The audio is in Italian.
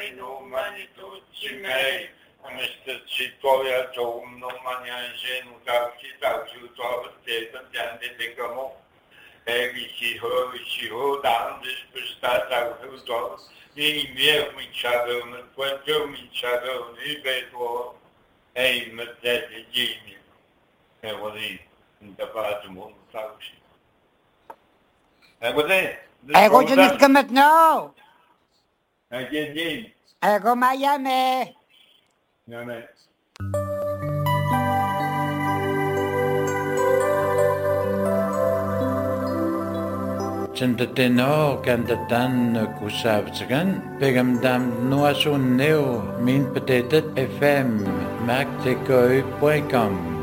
no manito cimei, ameste citoia tom no maniange no caucita ciuto te tantiante de como e vi si ho down dispostata uso ni mie minchado no quanto minchado ni beto e mette gini e vodi da parte mo sauci e vodi Ego Janis Kamat no. Gini Ego Miami. no me Chentateno cantatan kusavtsagan pegamdam nuasun neo min petetet fm mactekoi.com